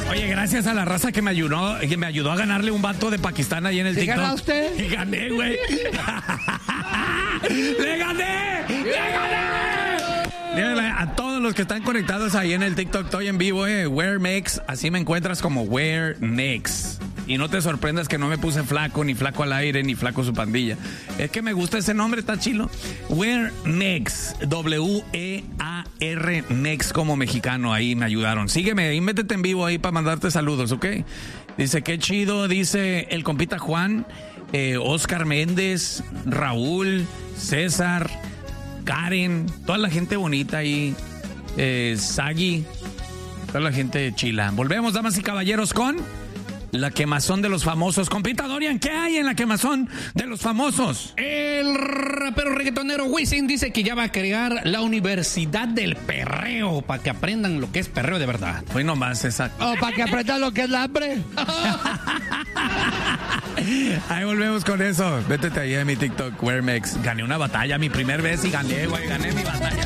Oye, gracias a la raza que me ayudó a ganarle un vato de Pakistán ahí en el TikTok. ¿Gana usted? Y gané, güey. ¡Le gané! Díganle a todos los que están conectados ahí en el TikTok, estoy en vivo, Wear Mix, así me encuentras como Wear Mix. Y no te sorprendas que no me puse flaco, ni flaco al aire, ni flaco su pandilla. Es que me gusta ese nombre, está chilo. Wear Mix, W-E-A-R Mix como mexicano, ahí me ayudaron. Sígueme, ahí métete en vivo ahí para mandarte saludos, ¿ok? Dice, qué chido, dice el compita Juan, Oscar Méndez, Raúl, César, Karen, toda la gente bonita ahí, Sagi, toda la gente chila. Volvemos, damas y caballeros, con la quemazón de los famosos. Compita Dorian, ¿qué hay en la quemazón de los famosos? El rapero reggaetonero Wisin dice que ya va a crear la Universidad del Perreo para que aprendan lo que es perreo de verdad. Hoy nomás, exacto. Oh, para que aprendan lo que es el hambre. Ahí volvemos con eso. Vétete ahí a mi TikTok, WearMex. Gané una batalla, mi primer vez y gané, güey. Gané mi batalla.